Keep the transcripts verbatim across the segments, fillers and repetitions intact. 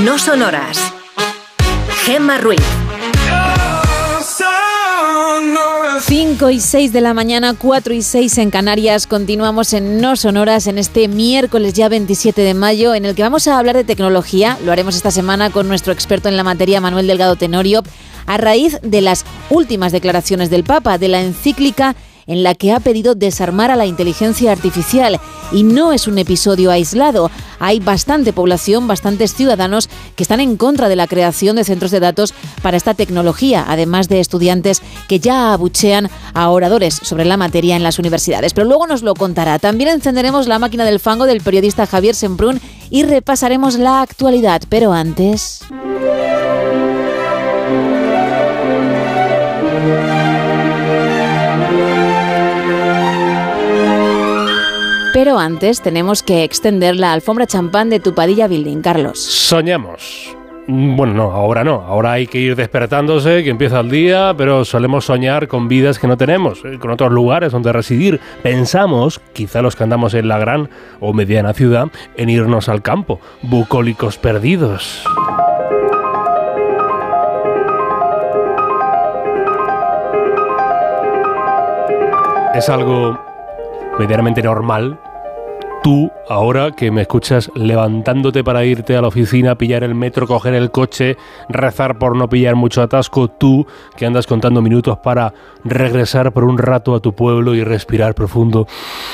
No Sonoras. Gemma Ruiz. cinco y seis de la mañana, cuatro y seis en Canarias. Continuamos en No Sonoras en este miércoles ya veintisiete de mayo, en el que vamos a hablar de tecnología. Lo haremos esta semana con nuestro experto en la materia, Manuel Delgado Tenorio, a raíz de las últimas declaraciones del Papa, de la encíclica en la que ha pedido desarmar a la inteligencia artificial. Y no es un episodio aislado. Hay bastante población, bastantes ciudadanos que están en contra de la creación de centros de datos para esta tecnología, además de estudiantes que ya abuchean a oradores sobre la materia en las universidades. Pero luego nos lo contará. También encenderemos la máquina del fango del periodista Javier Semprún y repasaremos la actualidad. Pero antes... Pero antes tenemos que extender la alfombra champán de tu Padilla Building, Carlos. Soñamos. Bueno, no, ahora no. Ahora hay que ir despertándose, que empieza el día, pero solemos soñar con vidas que no tenemos, con otros lugares donde residir. Pensamos, quizá los que andamos en la gran o mediana ciudad, en irnos al campo, bucólicos perdidos. Es algo medianamente normal. Tú, ahora que me escuchas levantándote para irte a la oficina, pillar el metro, coger el coche, rezar por no pillar mucho atasco, tú que andas contando minutos para regresar por un rato a tu pueblo y respirar profundo,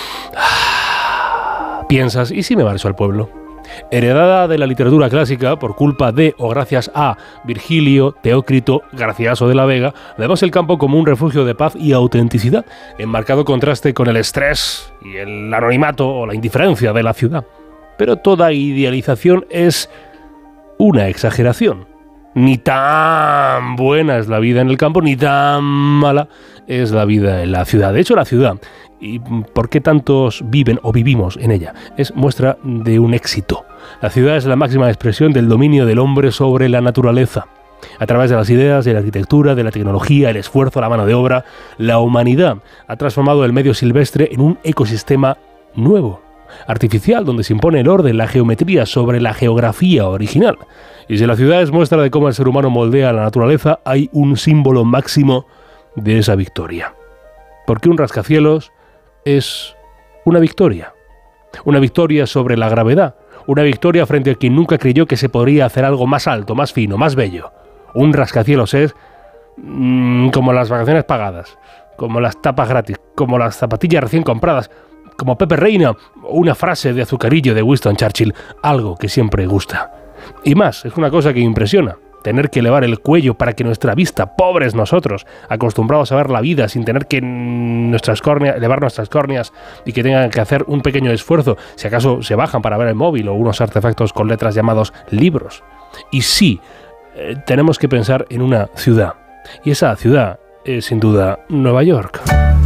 piensas, ¿y si me marcho al pueblo? Heredada de la literatura clásica por culpa de o gracias a Virgilio, Teócrito, Garcilaso de la Vega, vemos el campo como un refugio de paz y autenticidad, en marcado contraste con el estrés y el anonimato o la indiferencia de la ciudad. Pero toda idealización es una exageración. Ni tan buena es la vida en el campo, ni tan mala es la vida en la ciudad. De hecho, la ciudad, y por qué tantos viven o vivimos en ella, es muestra de un éxito. La ciudad es la máxima expresión del dominio del hombre sobre la naturaleza. A través de las ideas, de la arquitectura, de la tecnología, el esfuerzo, la mano de obra, la humanidad ha transformado el medio silvestre en un ecosistema nuevo, artificial, donde se impone el orden, la geometría sobre la geografía original. Y si la ciudad es muestra de cómo el ser humano moldea la naturaleza, hay un símbolo máximo de esa victoria. Porque un rascacielos es una victoria. Una victoria sobre la gravedad. Una victoria frente a quien nunca creyó que se podría hacer algo más alto, más fino, más bello. Un rascacielos es mmm, como las vacaciones pagadas, como las tapas gratis, como las zapatillas recién compradas, como Pepe Reina, o una frase de azucarillo de Winston Churchill, algo que siempre gusta. Y más, es una cosa que impresiona. Tener que elevar el cuello para que nuestra vista, pobres nosotros, acostumbrados a ver la vida sin tener que nuestras córneas, elevar nuestras córneas y que tengan que hacer un pequeño esfuerzo, si acaso se bajan para ver el móvil o unos artefactos con letras llamados libros. Y sí, eh, tenemos que pensar en una ciudad. Y esa ciudad es sin duda Nueva York.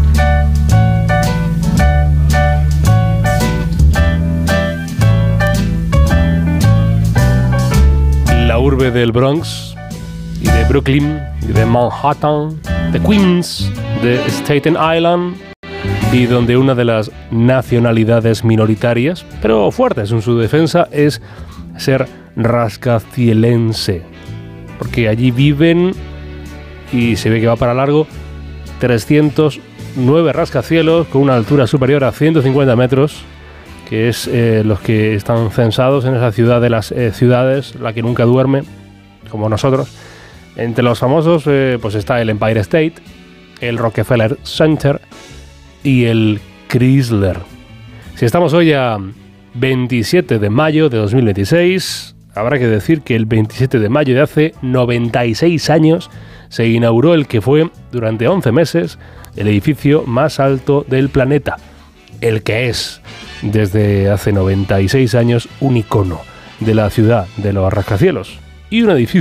La urbe del Bronx, y de Brooklyn, y de Manhattan, de Queens, de Staten Island, y donde una de las nacionalidades minoritarias, pero fuertes en su defensa, es ser rascacielense. Porque allí viven, y se ve que va para largo, trescientos nueve rascacielos con una altura superior a ciento cincuenta metros, que es eh, los que están censados en esa ciudad de las eh, ciudades, la que nunca duerme, como nosotros. Entre los famosos eh, pues está el Empire State, el Rockefeller Center y el Chrysler. Si estamos hoy a veintisiete de mayo de dos mil veintiséis, habrá que decir que el veintisiete de mayo de hace noventa y seis años se inauguró el que fue, durante once meses, el edificio más alto del planeta. El que es, desde hace noventa y seis años, un icono de la ciudad de los rascacielos. Y un edificio